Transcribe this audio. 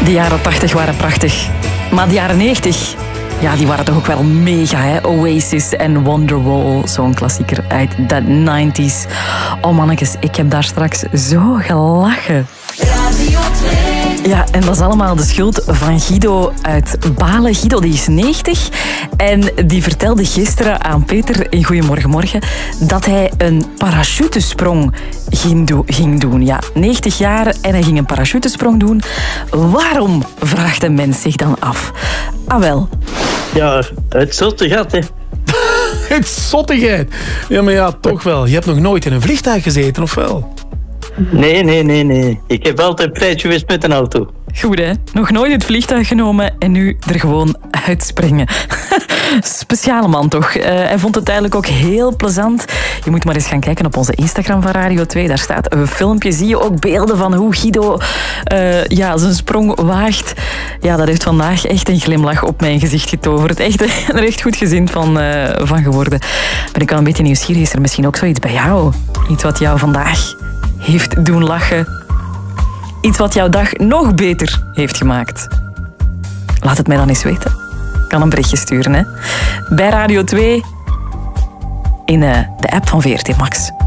De jaren 80 waren prachtig. Maar de jaren 90, ja, die waren toch ook wel mega, hè? Oasis en Wonderwall, zo'n klassieker uit de 90s. Oh mannetjes, ik heb daar straks zo gelachen. Radio 2. Ja, en dat is allemaal de schuld van Guido uit Balen. Guido, die is 90 en die vertelde gisteren aan Peter in Goedemorgen dat hij een parachutesprong ging doen. Ja, 90 jaar en hij ging een parachutesprong doen. Waarom, vraagt een mens zich dan af? Ah wel. Ja, het zottigheid, hè. Het zottigheid. Ja, maar ja, toch wel. Je hebt nog nooit in een vliegtuig gezeten, of wel? Nee. Ik heb altijd prijs geweest met een auto. Goed, hè? Nog nooit het vliegtuig genomen en nu er gewoon uitspringen. Speciale man, toch? Hij vond het eigenlijk ook heel plezant. Je moet maar eens gaan kijken op onze Instagram van Radio 2. Daar staat een filmpje. Zie je ook beelden van hoe Guido zijn sprong waagt. Ja, dat heeft vandaag echt een glimlach op mijn gezicht getoverd. Echt, er echt goed gezind van geworden. Ben ik al een beetje nieuwsgierig. Is er misschien ook zoiets bij jou? Iets wat jou vandaag heeft doen lachen? Iets wat jouw dag nog beter heeft gemaakt? Laat het mij dan eens weten. Kan een berichtje sturen, hè? Bij Radio 2 in de app van VRT Max.